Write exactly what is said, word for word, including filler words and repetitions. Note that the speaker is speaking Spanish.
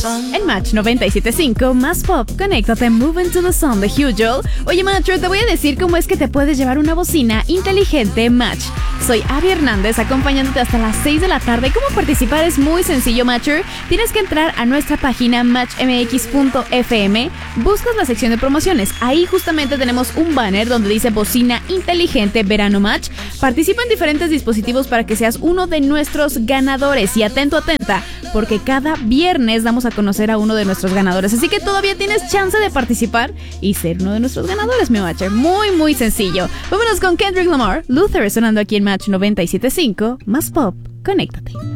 En Match noventa y siete punto cinco, más pop, conéctate, Move into the Sun de Hugh Joel. Oye, Matcher, te voy a decir cómo es que te puedes llevar una bocina inteligente Match. Soy Abby Hernández, acompañándote hasta las seis de la tarde. ¿Cómo participar? Es muy sencillo, Matcher. Tienes que entrar a nuestra página match m x punto f m, buscas la sección de promociones. Ahí justamente tenemos un banner donde dice bocina inteligente verano Match. Participa en diferentes dispositivos para que seas uno de nuestros ganadores. Y atento, atenta, porque cada viernes damos a conocer a uno de nuestros ganadores. Así que todavía tienes chance de participar y ser uno de nuestros ganadores, mi Matcher. Muy, muy sencillo. Vámonos con Kendrick Lamar, Luther, sonando aquí en Match noventa y siete punto cinco, más pop, conéctate.